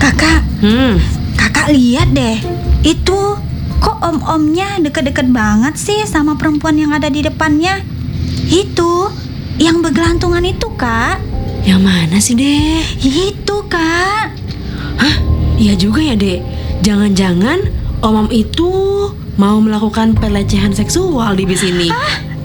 Kakak, kakak lihat deh. Itu kok om-omnya deket-deket banget sih sama perempuan yang ada di depannya. Itu, yang bergelantungan itu, Kak. Yang mana sih, Dek? Itu, Kak. Hah? Iya juga ya, Dek. Jangan-jangan om itu mau melakukan pelecehan seksual di bis ini.